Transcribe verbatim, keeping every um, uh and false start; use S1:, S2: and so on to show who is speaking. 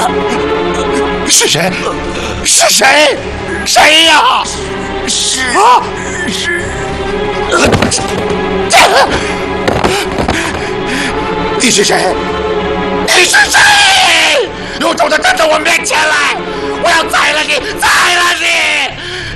S1: 是谁？是谁？谁呀？
S2: 是
S1: 啊！
S2: 是。
S1: 你是谁？你是谁？有种的站在我面前来！